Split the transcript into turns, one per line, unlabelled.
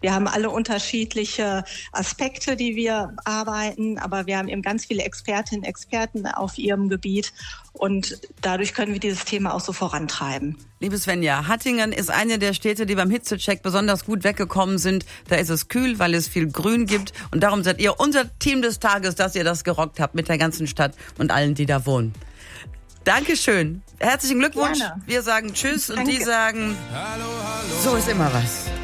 Wir haben alle unterschiedliche Aspekte, die wir arbeiten, aber wir haben eben ganz viele Expertinnen und Experten auf ihrem Gebiet und dadurch können wir dieses Thema auch so vorantreiben.
Liebe Svenja, Hattingen ist eine der Städte, die beim Hitzecheck besonders gut weggekommen sind. Da ist es kühl, weil es viel Grün gibt und darum seid ihr unser Team des Tages, dass ihr das gerockt habt mit der ganzen Stadt und allen, die da wohnen. Dankeschön. Herzlichen Glückwunsch.
Gerne.
Wir sagen Tschüss. Danke. Und die sagen,
hallo, hallo.
So ist immer was.